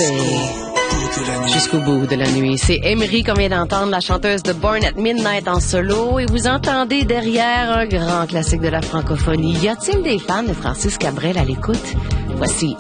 danser jusqu'au bout de la nuit. C'est Emery qu'on vient d'entendre, la chanteuse de Born at Midnight en solo. Et vous entendez derrière un grand classique de la francophonie. Y a-t-il des fans de Francis Cabrel à l'écoute? Voici